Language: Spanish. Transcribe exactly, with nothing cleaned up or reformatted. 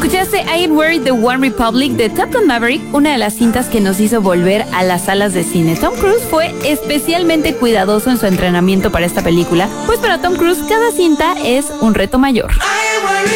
Escuchaste I Ain't Worried, The One Republic de Top Gun Maverick, una de las cintas que nos hizo volver a las salas de cine. Tom Cruise fue especialmente cuidadoso en su entrenamiento para esta película, pues para Tom Cruise cada cinta es un reto mayor.